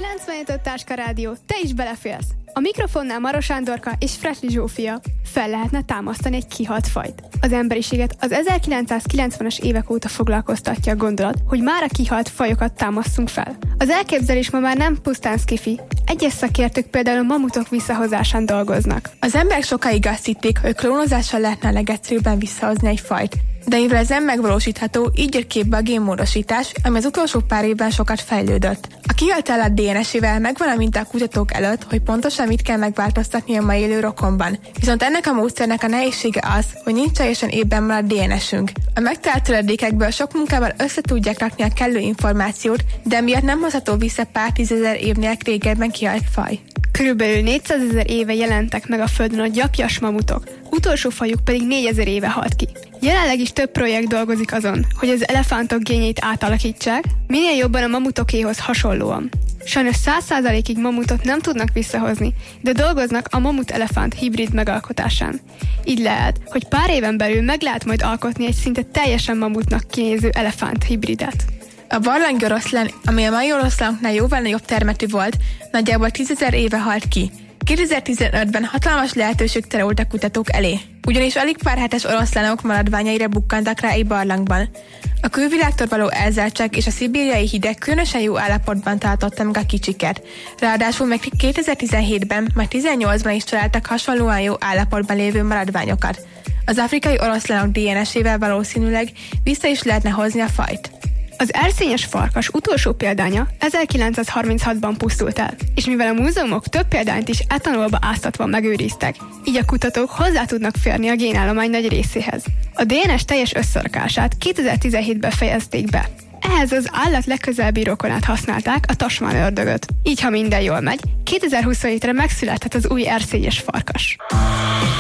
97.5 Táska Rádió, te is belefélsz! A mikrofonnál Maros Sándorka és Fretli Zsófia. Fel lehetne támasztani egy kihalt fajt. Az emberiséget az 1990-es évek óta foglalkoztatja a gondolat, hogy már a kihalt fajokat támasztunk fel. Az elképzelés ma már nem pusztán skifi. Egyes szakértők például a mamutok visszahozásán dolgoznak. Az emberek sokáig azt hitték, hogy klónozással lehetne a legegyszerűbben visszahozni egy fajt. De mivel ez nem megvalósítható, így jött képbe a génmódosítás, ami az utolsó pár évben sokat fejlődött. A kihalt állat DNS-ével megvan a minta a kutatók előtt, hogy pontosan mit kell megváltoztatni a ma élő rokonban. Viszont ennek a módszernek a nehézsége az, hogy nincs teljesen évben maradt DNS-ünk. A megtalált töredékekből sok munkával össze tudják rakni a kellő információt, de emiatt nem hozható vissza pár tízezer évnél régebben kihalt faj. Körülbelül 400 000 éve jelentek meg a Földön a gyapjas mamutok, utolsó fajuk pedig 4000 éve halt ki. Jelenleg is több projekt dolgozik azon, hogy az elefántok génjét átalakítsák, minél jobban a mamutokéhoz hasonlóan. Sajnos 100%-ig mamutot nem tudnak visszahozni, de dolgoznak a mamut-elefánt hibrid megalkotásán. Így lehet, hogy pár éven belül meg lehet majd alkotni egy szinte teljesen mamutnak kinéző elefánt hibridet. A barlangi oroszlán, ami a mai oroszlánoknál jóval nagyobb termetű volt, nagyjából 10 000 éve halt ki. 2015-ben hatalmas lehetőség terült a kutatók elé, ugyanis alig pár hetes oroszlánok maradványaira bukkantak rá egy barlangban. A külvilágtól való elzártság és a szibériai hideg különösen jó állapotban tartotta meg a kicsiket. Ráadásul még 2017-ben, majd 2018-ban is találtak hasonlóan jó állapotban lévő maradványokat. Az afrikai oroszlánok DNS-ével valószínűleg vissza is lehetne hozni a fajt. Az erszényes farkas utolsó példánya 1936-ban pusztult el, és mivel a múzeumok több példányt is etanolba áztatva megőriztek, így a kutatók hozzá tudnak férni a génállomány nagy részéhez. A DNS teljes összerakását 2017-ben fejezték be. Ehhez az állat legközelebbi rokonát használták, a tasmán ördögöt. Így, ha minden jól megy, 2027-re megszülethet az új erszényes farkas.